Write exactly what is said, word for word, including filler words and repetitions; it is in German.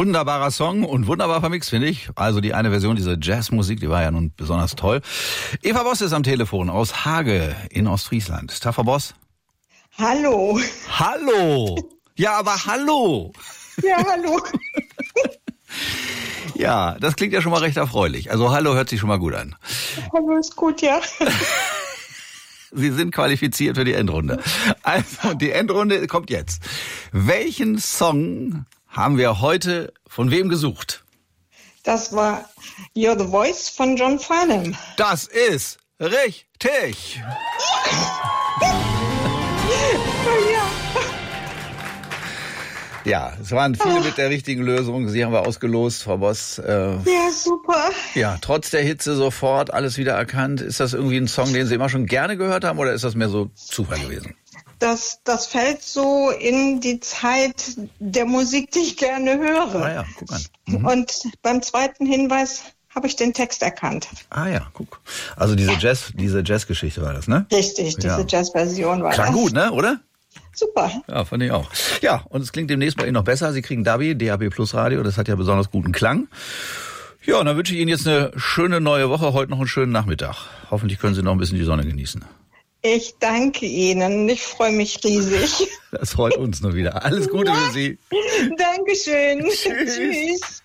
wunderbarer Song und wunderbar vermixt, finde ich. Also die eine Version dieser Jazzmusik, die war ja nun besonders toll. Eva Boss ist am Telefon aus Hage in Ostfriesland. Tag, Frau Boss. Hallo. Hallo. Ja, aber hallo. Ja, hallo. Ja, das klingt ja schon mal recht erfreulich. Also hallo hört sich schon mal gut an. Hallo ist gut, ja. Sie sind qualifiziert für die Endrunde. Also, die Endrunde kommt jetzt. Welchen Song haben wir heute von wem gesucht? Das war You're the Voice von John Farnham. Das ist richtig. Ja. Ja, es waren viele mit der richtigen Lösung. Sie haben wir ausgelost, Frau Boss. Äh, Ja, super. ja, trotz der Hitze sofort alles wieder erkannt. Ist das irgendwie ein Song, den Sie immer schon gerne gehört haben, oder ist das mehr so Zufall gewesen? Das, das fällt so in die Zeit der Musik, die ich gerne höre. Ah ja, guck an. Mhm. Und beim zweiten Hinweis habe ich den Text erkannt. Ah ja, guck. Also diese Jazz, diese Jazzgeschichte war das, ne? Richtig, diese Ja. Jazzversion war Klang das. gut, ne, oder? Super. Ja, fand ich auch. Ja, und es klingt demnächst bei Ihnen noch besser. Sie kriegen D A B I, D A B Plus Radio, das hat ja besonders guten Klang. Ja, und dann wünsche ich Ihnen jetzt eine schöne neue Woche, heute noch einen schönen Nachmittag. Hoffentlich können Sie noch ein bisschen die Sonne genießen. Ich danke Ihnen. Ich freue mich riesig. Das freut uns nur wieder. Alles Gute Ja. für Sie. Dankeschön. Tschüss. Tschüss.